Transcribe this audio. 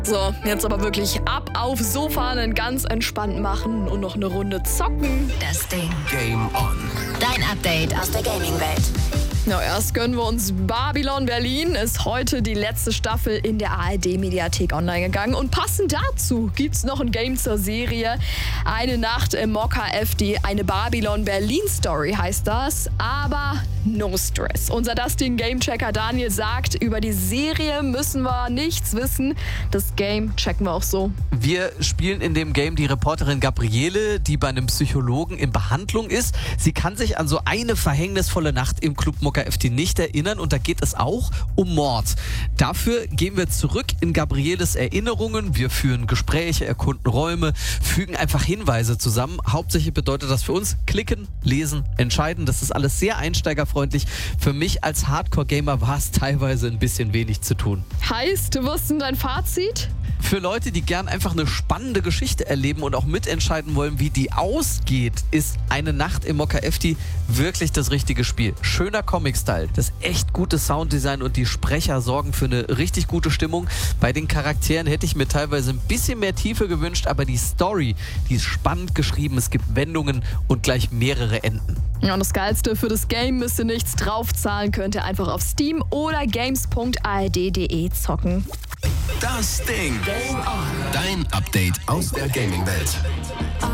So, jetzt aber wirklich ab aufs Sofa, einen ganz entspannt machen und noch eine Runde zocken. Das Ding. Game on. Dein Update aus der Gaming-Welt. Na, erst gönnen wir uns Babylon Berlin. Ist heute die letzte Staffel in der ARD-Mediathek online gegangen. Und passend dazu gibt's noch ein Game zur Serie. Eine Nacht im Mokka FD, eine Babylon Berlin Story heißt das. Aber no stress. Unser Dustin Gamechecker Daniel sagt, über die Serie müssen wir nichts wissen. Das Game checken wir auch so. Wir spielen in dem Game die Reporterin Gabriele, die bei einem Psychologen in Behandlung ist. Sie kann sich an so eine verhängnisvolle Nacht im Club Mokka FD nicht erinnern und da geht es auch um Mord. Dafür gehen wir zurück in Gabrieles Erinnerungen. Wir führen Gespräche, erkunden Räume, fügen einfach Hinweise zusammen. Hauptsächlich bedeutet das für uns klicken, lesen, entscheiden. Das ist alles sehr einsteigerfreundlich. Für mich als Hardcore-Gamer war es teilweise ein bisschen wenig zu tun. Heißt, was ist denn dein Fazit? Für Leute, die gern einfach eine spannende Geschichte erleben und auch mitentscheiden wollen, wie die ausgeht, ist eine Nacht im Mokka FD wirklich das richtige Spiel. Schöner Comic-Style, das echt gute Sounddesign und die Sprecher sorgen für eine richtig gute Stimmung. Bei den Charakteren hätte ich mir teilweise ein bisschen mehr Tiefe gewünscht, aber die Story, die ist spannend geschrieben. Es gibt Wendungen und gleich mehrere Enden. Ja, und das Geilste, für das Game müsst ihr nichts draufzahlen, könnt ihr einfach auf Steam oder games.ard.de zocken. Das Ding. Game on. Dein Update aus der Gaming-Welt.